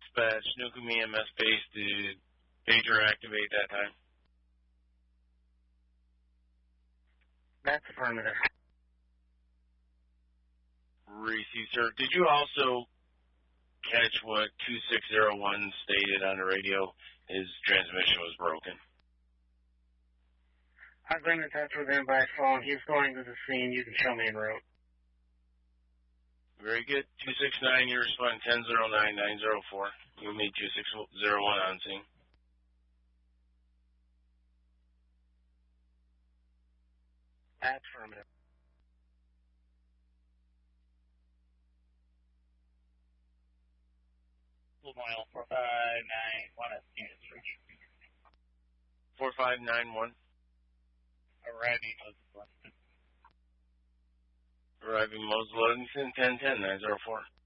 Dispatch, Nukem EMS base, did pager activate that time? That's affirmative. Receive, sir. Did you also catch what 2601 stated on the radio? His transmission was broken. I've been in touch with him by phone. He's going to the scene. You can show me en route. Very good. 269, you respond 1009-904. You'll meet 2601 on scene. Affirmative. Mile 4591 at Phoenix Ridge. 4591. Arriving Moses Ludington. Arriving Moses Ludington, 1010-904.